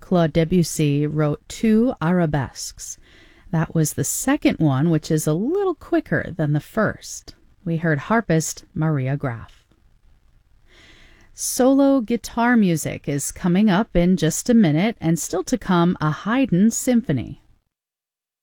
Claude Debussy wrote 2 arabesques. That was the second one, which is a little quicker than the first. We heard harpist Maria Graf. Solo guitar music is coming up in just a minute, and still to come, a Haydn symphony.